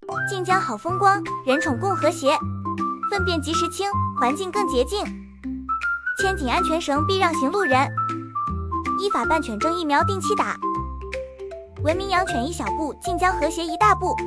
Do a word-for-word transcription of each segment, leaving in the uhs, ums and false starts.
晋江好风光，人宠共和谐，粪便及时清，环境更洁净。牵紧安全绳，避让行路人。依法办犬证疫苗定期打。文明养犬一小步，晋江和谐一大步。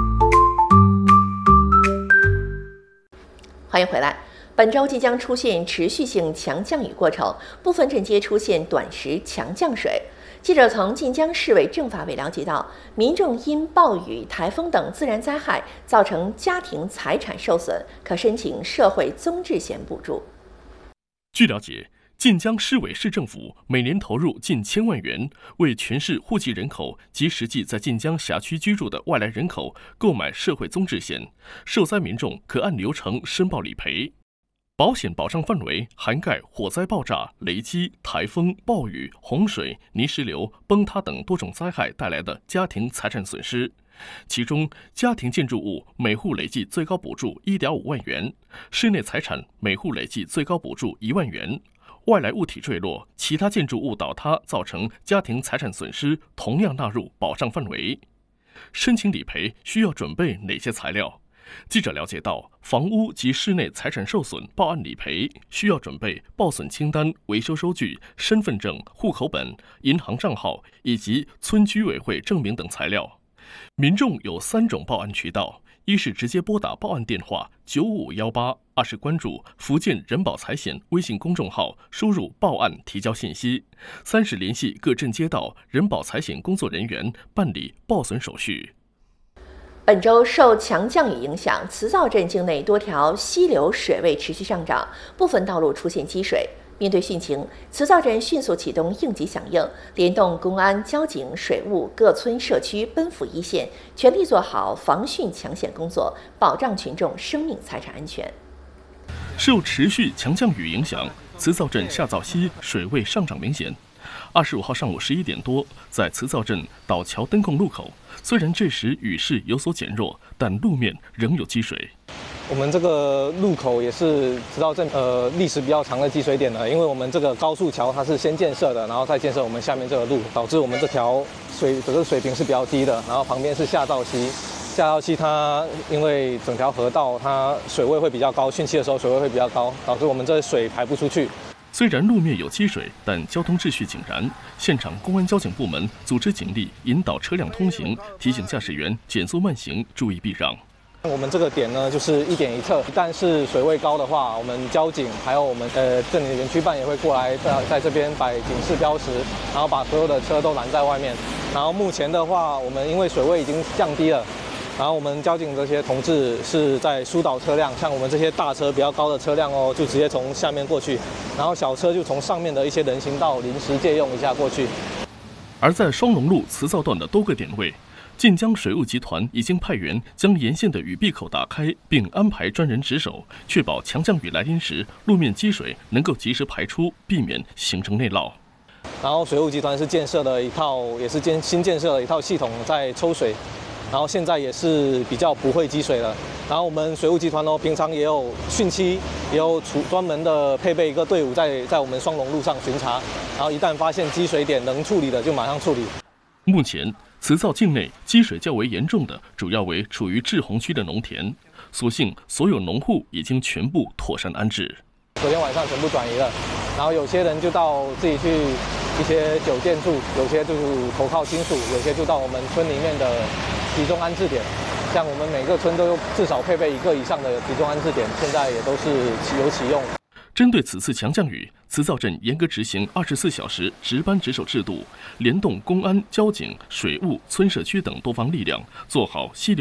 欢迎回来。本周即将出现持续性强降雨过程，部分镇街出现短时强降水。记者从晋江市委政法委了解到，民众因暴雨、台风等自然灾害造成家庭财产受损，可申请社会综治险补助。 据了解，晋江市委市政府每年投入近千万元，为全市户籍人口及实际在晋江辖区居住的外来人口购买社会综治险，受灾民众可按流程申报理赔。保险保障范围涵盖火灾、爆炸、雷击、台风、暴雨、洪水、泥石流、崩塌等多种灾害带来的家庭财产损失，其中家庭建筑物每户累计最高补助 一点五万元，室内财产每户累计最高补助一万元，外来物体坠落、其他建筑物倒塌造成家庭财产损失同样纳入保障范围。申请理赔需要准备哪些材料？记者了解到，房屋及室内财产受损报案理赔需要准备报损清单、维修收据、身份证、户口本、银行账号以及村居委会证明等材料。民众有三种报案渠道：一是直接拨打报案电话九五一八；二是关注福建人保财险微信公众号，输入报案提交信息；三是联系各镇街道人保财险工作人员办理报损手续。 本周受强降雨影响，慈灶镇境内多条溪流水位持续上涨，部分道路出现积水。面对汛情，慈灶镇迅速启动应急响应，联动公安、交警、水务各村社区奔赴一线，全力做好防汛抢险工作，保障群众生命财产安全。 受持续强降雨影响，慈灶镇下灶溪水位上涨明显。二十五号上午十一点多，在慈灶镇岛桥灯控路口，虽然这时雨势有所减弱，但路面仍有积水。 我们这个路口也是慈灶镇呃历史比较长的积水点了，因为我们这个高速桥它是先建设的，然后再建设我们下面这个路，导致我们这条水整个水平是比较低的，然后旁边是下灶溪。下灶溪它因为整条河道它水位会比较高，汛期的时候水位会比较高，导致我们这水排不出去。 虽然路面有积水，但交通秩序井然。现场公安交警部门组织警力引导车辆通行，提醒驾驶员减速慢行，注意避让。 我们这个点呢，就是一点一侧，一旦是水位高的话，我们交警还有我们呃镇里的园区办也会过来在在这边摆警示标识，然后把所有的车都拦在外面。然后目前的话，我们因为水位已经降低了。然后我们交警这些同志是在疏导车辆，像我们这些大车比较高的车辆哦，就直接从下面过去，然后小车就从上面的一些人行道临时借用一下过去。 而在双龙路慈灶段的多个点位，晋江水务集团已经派员将沿线的雨闭口打开，并安排专人值守，确保强降雨来临时路面积水能够及时排出，避免形成内涝。 然后水务集团是建设了一套，也是建新建设了一套系统在抽水。然后现在也是比较不会积水了。然后我们水务集团哦，平常也有汛期，也有专门的配备一个队伍在在我们双龙路上巡查。然后一旦发现积水点能处理的，就马上处理。 目前，慈灶境内积水较为严重的，主要为处于滞洪区的农田。所幸所有农户已经全部妥善安置。 昨天晚上全部转移了，然后有些人就到自己去一些酒店住，有些就投靠亲属，有些就到我们村里面的集中安置点，像我们每个村都有至少配备一个以上的集中安置点，现在也都是有启用。 针对此次强降雨，慈灶镇严格执行二十四小时值班值守制度，联动公安、交警、水务、村社区等多方力量，做好溪流